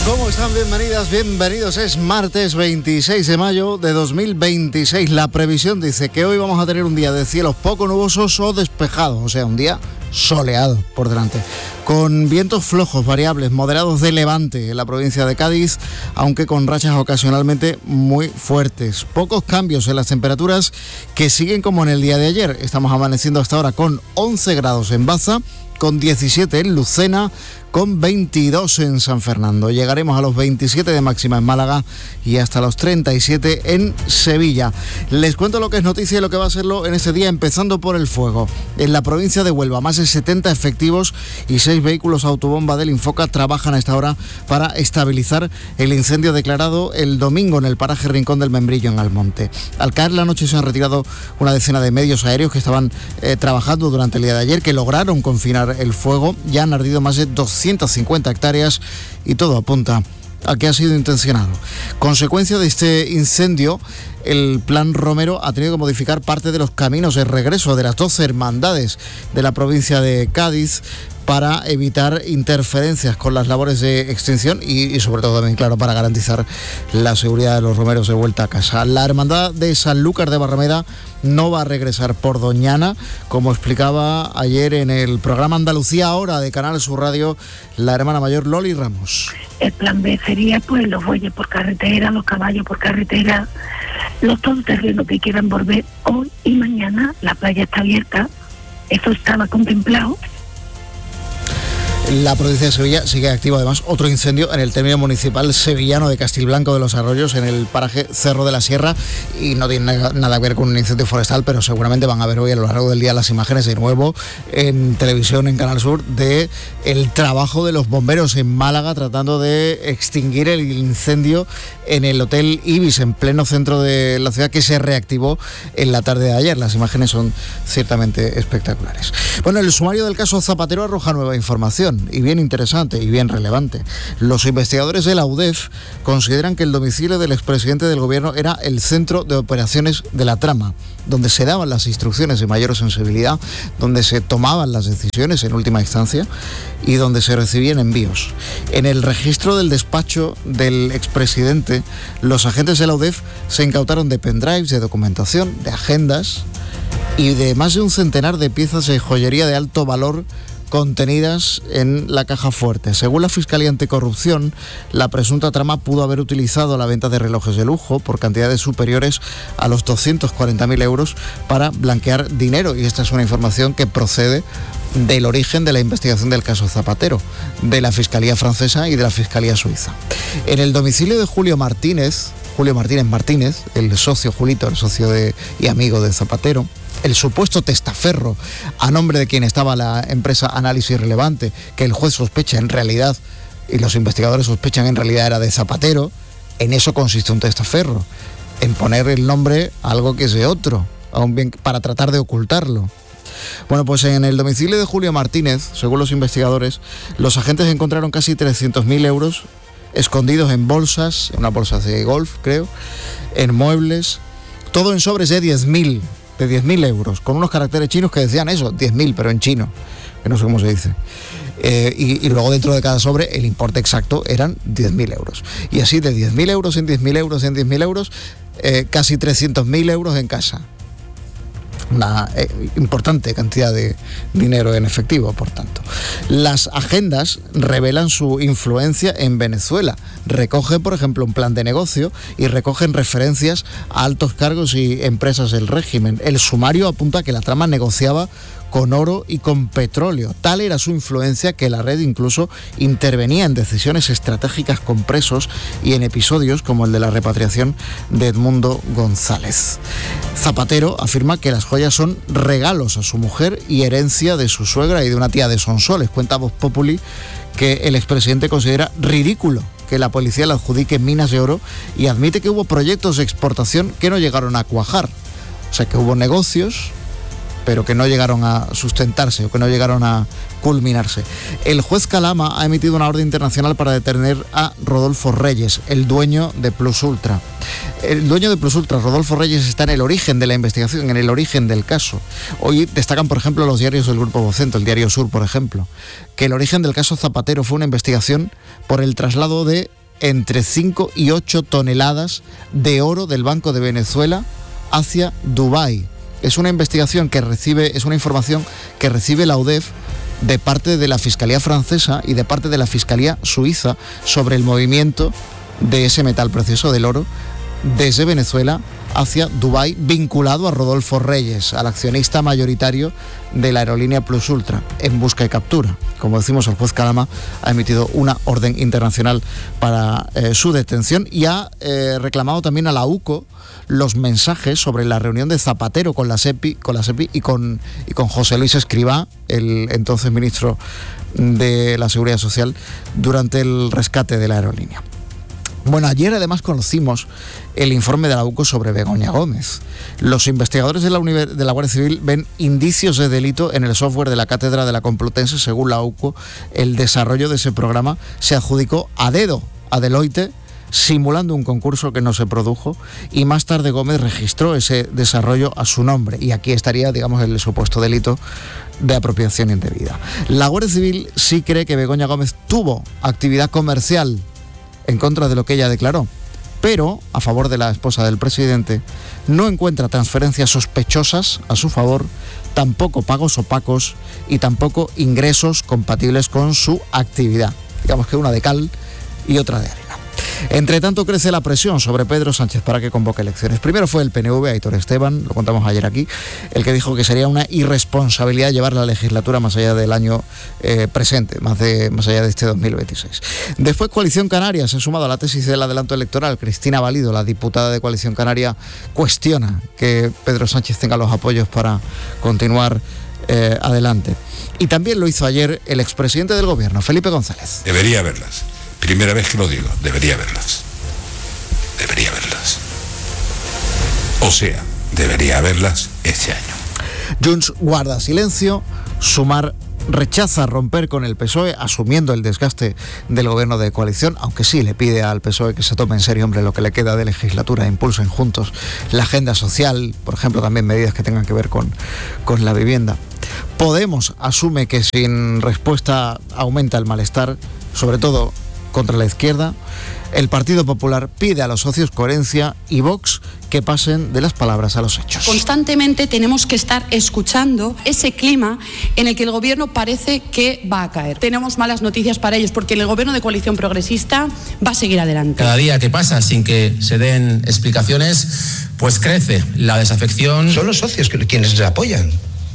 ¿Cómo están? Bienvenidas, bienvenidos. Es martes 26 de mayo de 2026. La previsión dice que hoy vamos a tener un día de cielos poco nubosos o despejados, o sea, un día soleado por delante, con vientos flojos, variables, moderados de levante en la provincia de Cádiz, aunque con rachas ocasionalmente muy fuertes. Pocos cambios en las temperaturas que siguen como en el día de ayer. Estamos amaneciendo hasta ahora con 11 grados en Baza, con 17 en Lucena, con 22 en San Fernando. Llegaremos a los 27 de máxima en Málaga y hasta los 37 en Sevilla. Les cuento lo que es noticia y lo que va a serlo en este día, empezando por el fuego. En la provincia de Huelva, más de 70 efectivos y 6 vehículos autobomba del Infoca trabajan a esta hora para estabilizar el incendio declarado el domingo en el paraje Rincón del Membrillo, en Almonte. Al caer la noche se han retirado una decena de medios aéreos que estaban trabajando durante el día de ayer, que lograron confinar el fuego. Ya han ardido más de 250 hectáreas y todo apunta a que ha sido intencionado. Consecuencia de este incendio, el Plan Romero ha tenido que modificar parte de los caminos de regreso de las 12 hermandades de la provincia de Cádiz para evitar interferencias con las labores de extinción y sobre todo también, claro, para garantizar la seguridad de los romeros de vuelta a casa. La hermandad de Sanlúcar de Barrameda no va a regresar por Doñana, como explicaba ayer en el programa Andalucía Ahora de Canal Sur Radio la hermana mayor Loli Ramos. El plan B sería pues los bueyes por carretera, los caballos por carretera, los todoterrenos que quieran volver hoy y mañana. La playa está abierta, eso estaba contemplado. La provincia de Sevilla sigue activo además otro incendio en el término municipal sevillano de Castilblanco de los Arroyos, en el paraje Cerro de la Sierra, y no tiene nada que ver con un incendio forestal, pero seguramente van a ver hoy a lo largo del día las imágenes de nuevo en televisión, en Canal Sur, de el trabajo de los bomberos en Málaga tratando de extinguir el incendio en el Hotel Ibis, en pleno centro de la ciudad, que se reactivó en la tarde de ayer. Las imágenes son ciertamente espectaculares. Bueno, el sumario del caso Zapatero arroja nueva información, y bien interesante y bien relevante. Los investigadores de la UDEF consideran que el domicilio del expresidente del gobierno era el centro de operaciones de la trama, donde se daban las instrucciones de mayor sensibilidad, donde se tomaban las decisiones en última instancia y donde se recibían envíos. En el registro del despacho del expresidente, los agentes de la UDEF se incautaron de pendrives, de documentación, de agendas y de más de un centenar de piezas de joyería de alto valor contenidas en la caja fuerte. Según la Fiscalía Anticorrupción, la presunta trama pudo haber utilizado la venta de relojes de lujo por cantidades superiores a los 240.000 euros para blanquear dinero, y esta es una información que procede del origen de la investigación del caso Zapatero, de la Fiscalía francesa y de la Fiscalía suiza. En el domicilio de Julio Martínez Martínez, el socio Julito, el socio y amigo de Zapatero, el supuesto testaferro a nombre de quien estaba la empresa Análisis Relevante, que el juez sospecha en realidad, y los investigadores sospechan en realidad era de Zapatero. En eso consiste un testaferro, en poner el nombre a algo que es de otro, a un bien, para tratar de ocultarlo. Bueno, pues en el domicilio de Julio Martínez, según los investigadores, los agentes encontraron casi 300.000 euros escondidos en bolsas, en unas bolsas de golf, creo, en muebles, todo en sobres de 10.000 euros, con unos caracteres chinos que decían eso, 10.000, pero en chino, que no sé cómo se dice. Y luego dentro de cada sobre el importe exacto eran 10.000 euros. Y así de 10.000 euros en 10.000 euros en 10.000 euros, casi 300.000 euros en casa. Una importante cantidad de dinero en efectivo, por tanto. Las agendas revelan su influencia en Venezuela. Recogen, por ejemplo, un plan de negocio y recogen referencias a altos cargos y empresas del régimen. El sumario apunta que la trama negociaba con oro y con petróleo. Tal era su influencia que la red incluso intervenía en decisiones estratégicas con presos y en episodios como el de la repatriación de Edmundo González. Zapatero afirma que las joyas son regalos a su mujer y herencia de su suegra y de una tía de Sonsoles. Cuenta Voz Populi que el expresidente considera ridículo que la policía le adjudique minas de oro y admite que hubo proyectos de exportación que no llegaron a cuajar. O sea, que hubo negocios pero que no llegaron a sustentarse o que no llegaron a culminarse. El juez Calama ha emitido una orden internacional para detener a Rodolfo Reyes, el dueño de Plus Ultra. El dueño de Plus Ultra, Rodolfo Reyes, está en el origen de la investigación, en el origen del caso. Hoy destacan, por ejemplo, los diarios del Grupo Vocento, el Diario Sur, por ejemplo, que el origen del caso Zapatero fue una investigación por el traslado de entre 5 y 8 toneladas de oro del Banco de Venezuela hacia Dubái. Es una investigación que recibe, es una información que recibe la UDEF de parte de la Fiscalía francesa y de parte de la Fiscalía suiza sobre el movimiento de ese metal precioso del oro desde Venezuela hacia Dubái, vinculado a Rodolfo Reyes, al accionista mayoritario de la aerolínea Plus Ultra, en busca y captura. Como decimos, el juez Calama ha emitido una orden internacional para su detención y ha reclamado también a la UCO los mensajes sobre la reunión de Zapatero con la SEPI y con José Luis Escrivá, el entonces ministro de la Seguridad Social, durante el rescate de la aerolínea. Bueno, ayer además conocimos el informe de la UCO sobre Begoña Gómez. Los investigadores de la Guardia Civil ven indicios de delito en el software de la Cátedra de la Complutense. Según la UCO, el desarrollo de ese programa se adjudicó a dedo a Deloitte, simulando un concurso que no se produjo, y más tarde Gómez registró ese desarrollo a su nombre. Y aquí estaría, digamos, el supuesto delito de apropiación indebida. La Guardia Civil sí cree que Begoña Gómez tuvo actividad comercial en contra de lo que ella declaró, pero a favor de la esposa del presidente no encuentra transferencias sospechosas a su favor, tampoco pagos opacos y tampoco ingresos compatibles con su actividad. Digamos que una de cal y otra de arena. Entre tanto, crece la presión sobre Pedro Sánchez para que convoque elecciones. Primero fue el PNV, Aitor Esteban, lo contamos ayer aquí, el que dijo que sería una irresponsabilidad llevar la legislatura más allá del año presente, más allá de este 2026. Después, Coalición Canaria se ha sumado a la tesis del adelanto electoral. Cristina Valido, la diputada de Coalición Canaria, cuestiona que Pedro Sánchez tenga los apoyos para continuar adelante. Y también lo hizo ayer el expresidente del gobierno, Felipe González. Debería haberlas. Primera vez que lo digo, debería verlas. Debería verlas. O sea, debería haberlas este año. Junts guarda silencio, Sumar rechaza romper con el PSOE, asumiendo el desgaste del gobierno de coalición, aunque sí le pide al PSOE que se tome en serio, hombre, lo que le queda de legislatura, impulsen juntos la agenda social, por ejemplo, también medidas que tengan que ver con la vivienda. Podemos asume que sin respuesta aumenta el malestar, sobre todo contra la izquierda. El Partido Popular pide a los socios coherencia y Vox que pasen de las palabras a los hechos. Constantemente tenemos que estar escuchando ese clima en el que el gobierno parece que va a caer. Tenemos malas noticias para ellos porque el gobierno de coalición progresista va a seguir adelante. Cada día que pasa sin que se den explicaciones, pues crece la desafección. Son los socios quienes les apoyan.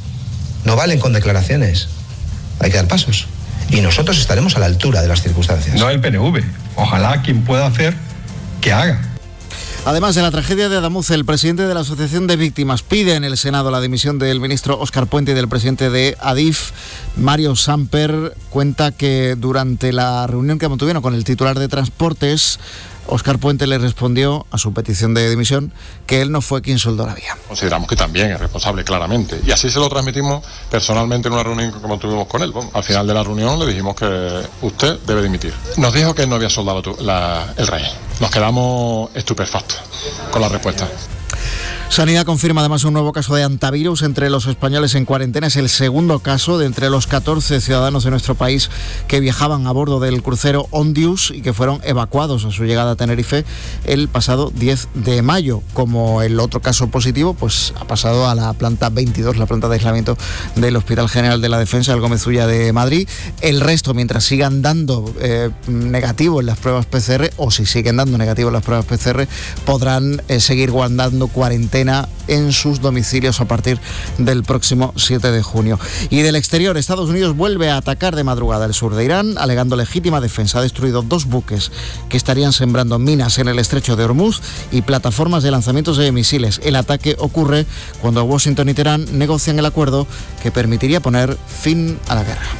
No valen con declaraciones. Hay que dar pasos. Y nosotros estaremos a la altura de las circunstancias. No el PNV. Ojalá quien pueda hacer, que haga. Además de la tragedia de Adamuz, el presidente de la Asociación de Víctimas pide en el Senado la dimisión del ministro Óscar Puente y del presidente de Adif, Mario Samper. Cuenta que durante la reunión que mantuvieron con el titular de Transportes, Óscar Puente le respondió a su petición de dimisión que él no fue quien soldó la vía. Consideramos que también es responsable, claramente. Y así se lo transmitimos personalmente en una reunión que mantuvimos con él. Bueno, al final de la reunión le dijimos que usted debe dimitir. Nos dijo que él no había soldado el rey. Nos quedamos estupefactos con la respuesta. Sanidad confirma además un nuevo caso de hantavirus entre los españoles en cuarentena. Es el segundo caso de entre los 14 ciudadanos de nuestro país que viajaban a bordo del crucero Ondius y que fueron evacuados a su llegada a Tenerife el pasado 10 de mayo. Como el otro caso positivo, pues ha pasado a la planta 22, la planta de aislamiento del Hospital General de la Defensa del Gómez Ulla de Madrid. El resto, mientras sigan dando negativo en las pruebas PCR, o si siguen dando negativo en las pruebas PCR, podrán seguir guardando cuarentena en sus domicilios a partir del próximo 7 de junio. Y del exterior, Estados Unidos vuelve a atacar de madrugada el sur de Irán, alegando legítima defensa. Ha destruido 2 buques que estarían sembrando minas en el estrecho de Hormuz y plataformas de lanzamientos de misiles. El ataque ocurre cuando Washington y Teherán negocian el acuerdo que permitiría poner fin a la guerra.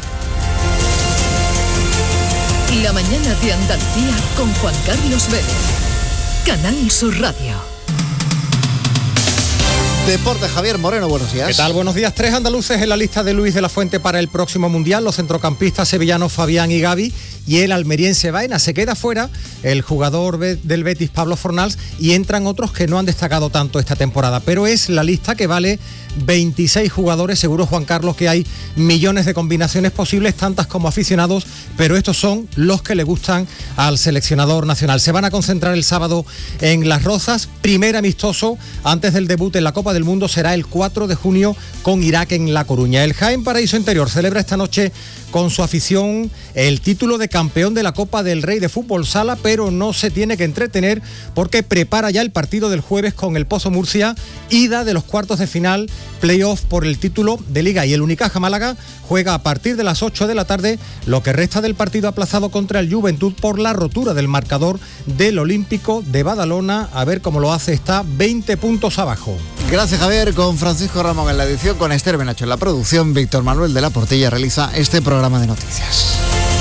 La mañana de Andalucía con Juan Carlos Vélez. Canal Sur Radio. Deporte, Javier Moreno, buenos días. ¿Qué tal? Buenos días. 3 andaluces en la lista de Luis de la Fuente para el próximo Mundial, los centrocampistas sevillanos Fabián y Gavi, y el almeriense Baena. Se queda fuera el jugador del Betis Pablo Fornals y entran otros que no han destacado tanto esta temporada, pero es la lista que vale 26 jugadores. Seguro, Juan Carlos, que hay millones de combinaciones posibles, tantas como aficionados, pero estos son los que le gustan al seleccionador nacional. Se van a concentrar el sábado en Las Rozas. Primer amistoso antes del debut en la Copa del Mundo será el 4 de junio con Irak en La Coruña. El Jaén Paraíso Interior celebra esta noche con su afición el título de campeón de la Copa del Rey de Fútbol Sala, pero no se tiene que entretener porque prepara ya el partido del jueves con el Pozo Murcia, ida de los cuartos de final, playoff por el título de Liga, y el Unicaja Málaga juega a partir de las 8 de la tarde lo que resta del partido aplazado contra el Juventud por la rotura del marcador del Olímpico de Badalona. A ver cómo lo hace, está 20 puntos abajo. Gracias, Javier. Con Francisco Ramón en la edición, con Esther Benacho en la producción, Víctor Manuel de la Portilla realiza este programa de noticias.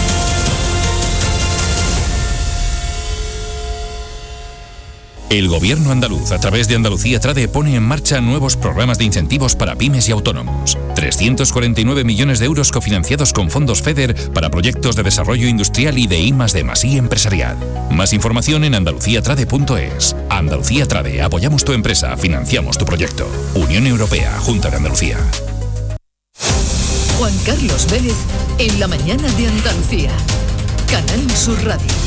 El Gobierno andaluz, a través de Andalucía Trade, pone en marcha nuevos programas de incentivos para pymes y autónomos. 349 millones de euros cofinanciados con fondos FEDER para proyectos de desarrollo industrial y de I+D+I empresarial. Más información en andaluciatrade.es. Andalucía Trade, apoyamos tu empresa, financiamos tu proyecto. Unión Europea, Junta de Andalucía. Juan Carlos Vélez, en la mañana de Andalucía. Canal Sur Radio.